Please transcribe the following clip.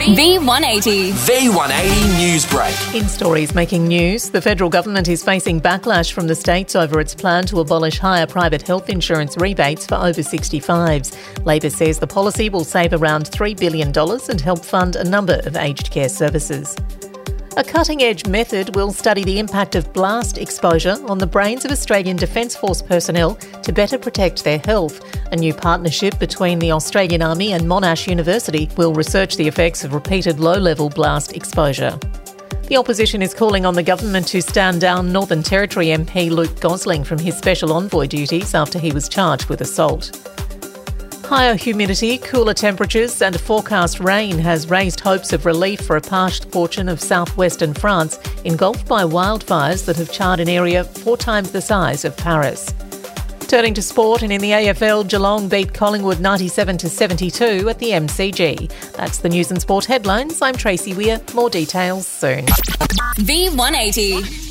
V180. V180 News Break. In stories making news, the federal government is facing backlash from the states over its plan to abolish higher private health insurance rebates for over 65s. Labor says the policy will save around $3 billion and help fund a number of aged care services. A cutting-edge method will study the impact of blast exposure on the brains of Australian Defence Force personnel to better protect their health. A new partnership between the Australian Army and Monash University will research the effects of repeated low-level blast exposure. The opposition is calling on the government to stand down Northern Territory MP Luke Gosling from his special envoy duties after he was charged with assault. Higher humidity, cooler temperatures and forecast rain has raised hopes of relief for a parched portion of southwestern France engulfed by wildfires that have charred an area 4 times the size of Paris. Turning to sport, and in the AFL, Geelong beat Collingwood 97-72 at the MCG. That's the news and sport headlines. I'm Tracy Weir. More details soon. V180.